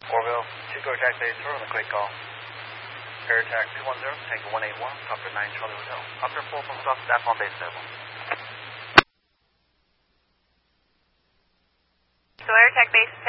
Orville, Chico Air Taxi 80 on the quick call. Air Taxi 10, Tango 181, Opter 9 Charlie Hotel. Opter 4 from South staff on base level. So Air Taxi base